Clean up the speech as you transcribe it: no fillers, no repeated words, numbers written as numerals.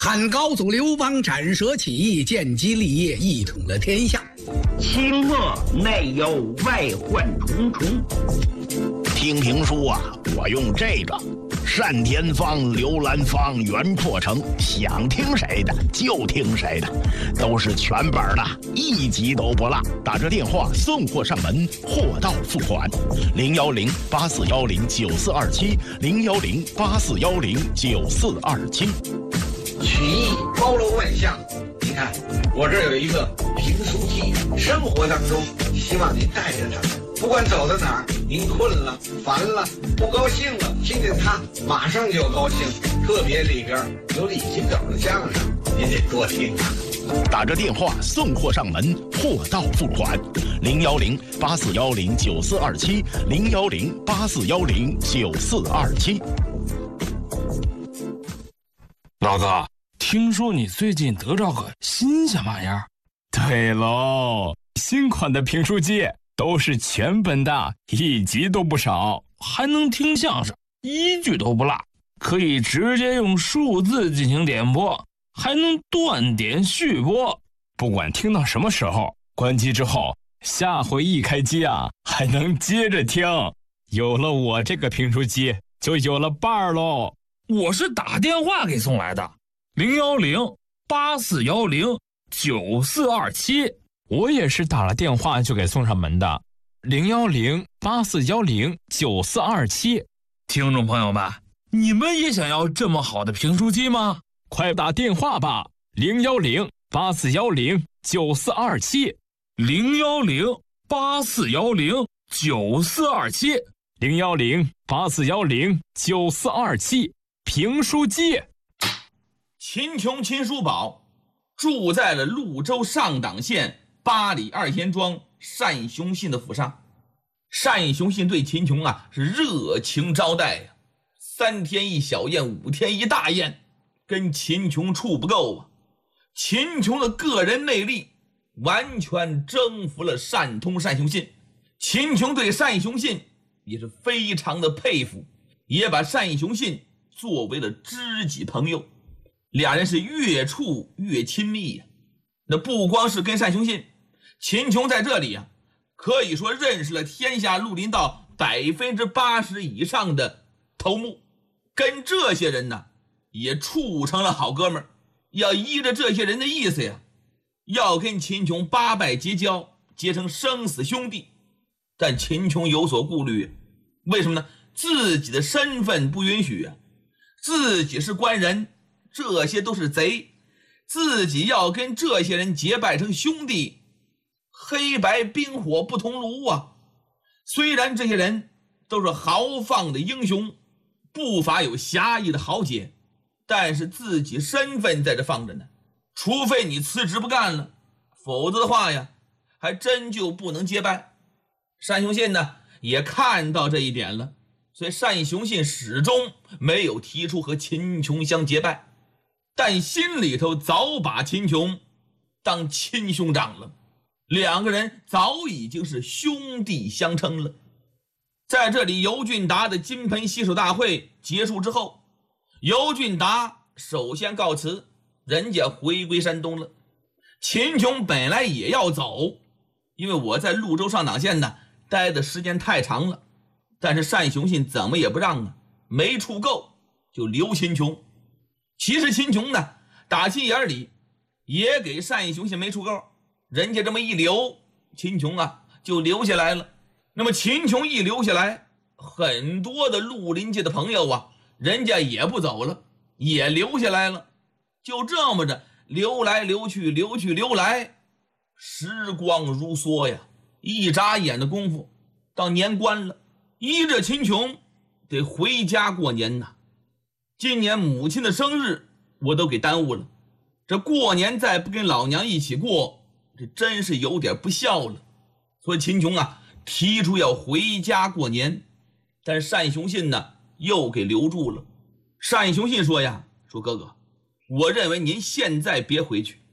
汉高祖刘邦斩蛇起义，建基立业，一统了天下。 清末内忧外患重重。 听评书啊，我用这个单田芳、刘兰芳原破成，想听谁的就听谁的，都是全本的，一集都不落。打这电话送货上门，货到付款。010-8410-9427，010-8410-9427。 曲艺包罗万象，你看我这儿有一个评书机，生活当中希望您带着它，不管走到哪儿，您困了、烦了、不高兴了，听见它马上就高兴。特别里边有李金斗的相声，您得多听啊。 打着电话送货上门，货到付款。010-8410-9427，010-8410-9427。 老哥，听说你最近得着个新鲜玩意儿？ 对喽，新款的评书机都是全本的，一集都不少， 还能听相声，一句都不落，可以直接用数字进行点播，还能断点续播。 不管听到什么时候，关机之后，下回一开机啊，还能接着听。有了我这个评书机，就有了伴儿喽。 我是打电话给送来的，010-8410-9427。 我也是打了电话就给送上门的，010-8410-9427。 听众朋友们，你们也想要这么好的评书机吗？ 快打电话吧，010-8410-9427。 010-8410-9427。 010-8410-9427。评书机。 秦琼秦叔宝住在了潞州上党县8里2田庄单雄信的府上。单雄信对秦琼啊是热情招待呀，3天一小宴，5天一大宴，跟秦琼处不够啊。秦琼的个人魅力完全征服了单雄信，秦琼对单雄信也是非常的佩服，也把单雄信作为了知己朋友，俩人是越处越亲密呀。那不光是跟单雄信，秦琼在这里啊，可以说认识了天下绿林道80%以上的头目，跟这些人呢也处成了好哥们儿。要依着这些人的意思呀，要跟秦琼八拜结交，结成生死兄弟。但秦琼有所顾虑，为什么呢？自己的身份不允许啊，自己是官人，这些都是贼，自己要跟这些人结拜成兄弟，黑白冰火不同炉啊。虽然这些人都是豪放的英雄，不乏有侠义的豪杰，但是自己身份在这放着呢，除非你辞职不干了，否则的话呀，还真就不能结拜。单雄信呢也看到这一点了，所以单雄信始终没有提出和秦琼相结拜，但心里头早把秦琼当亲兄长了，两个人早已经是兄弟相称了。在这里尤俊达的金盆洗手大会结束之后，尤俊达首先告辞，人家回归山东了。秦琼本来也要走，因为我在潞州上党县呢待的时间太长了，但是单雄信怎么也不让啊，没处够就留秦琼。其实秦琼呢打心眼里也给单雄信没处够，人家这么一留，秦琼啊就留下来了。那么秦琼一留下来，很多的绿林界的朋友啊，人家也不走了，也留下来了。就这么着流来流去，流去流来，时光如梭呀，一眨眼的功夫到年关了。依着秦琼得回家过年呐，今年母亲的生日我都给耽误了，这过年再不跟老娘一起过，这真是有点不孝了。所以秦琼啊提出要回家过年，但单雄信呢又给留住了。单雄信说呀，说哥哥，我认为您现在别回去，